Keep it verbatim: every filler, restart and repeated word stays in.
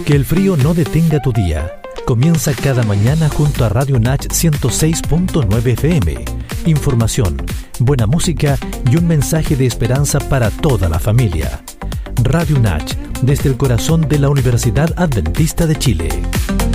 Que el frío no detenga tu día. Comienza cada mañana junto a Radio Nach ciento seis punto nueve F M. Información, buena música y un mensaje de esperanza para toda la familia. Radio Nach, desde el corazón de la Universidad Adventista de Chile.